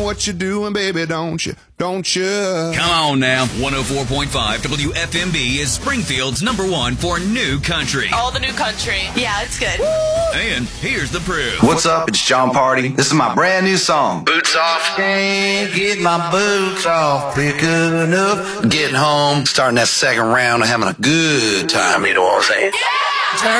what you're doing, baby, don't you? Don't you? Come on now. 104.5 WFMB is Springfield's #1 for new country. All the new country. Yeah, it's good. And here's the proof. What's up? It's John Party. This is my brand new song. Boots off. Can't get my boots off quick enough. Getting home, starting that second round, and having a good time. You know what I'm saying?